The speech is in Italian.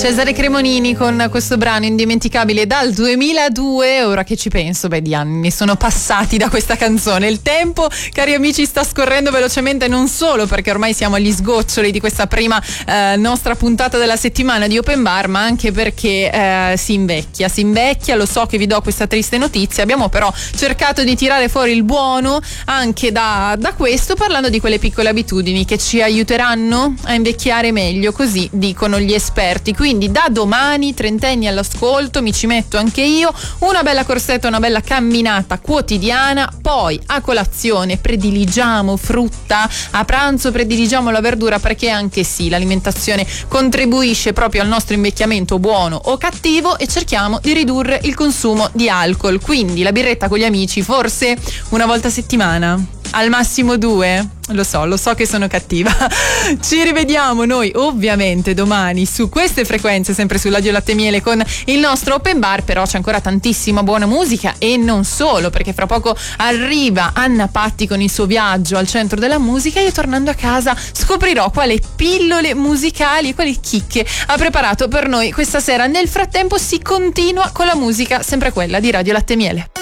Cesare Cremonini con questo brano indimenticabile dal 2002. Ora che ci penso, di anni ne sono passati da questa canzone. Il tempo, cari amici, sta scorrendo velocemente, non solo perché ormai siamo agli sgoccioli di questa prima nostra puntata della settimana di Open Bar, ma anche perché si invecchia. Lo so che vi do questa triste notizia, abbiamo però cercato di tirare fuori il buono anche da questo, parlando di quelle piccole abitudini che ci aiuteranno a invecchiare meglio, così dicono gli esperti. Quindi da domani, trentenni all'ascolto, mi ci metto anche io, una bella corsetta, una bella camminata quotidiana, poi a colazione prediligiamo frutta, a pranzo prediligiamo la verdura, perché anche sì, l'alimentazione contribuisce proprio al nostro invecchiamento, buono o cattivo, e cerchiamo di ridurre il consumo di alcol. Quindi la birretta con gli amici forse una volta a settimana, al massimo 2. Lo so che sono cattiva. Ci rivediamo noi ovviamente domani su queste frequenze, sempre su Radio Latte Miele, con il nostro Open Bar. Però c'è ancora tantissima buona musica e non solo, perché fra poco arriva Anna Patti con il suo viaggio al centro della musica. Io tornando a casa scoprirò quali pillole musicali e quali chicche ha preparato per noi questa sera. Nel frattempo si continua con la musica, sempre quella di Radio Latte Miele.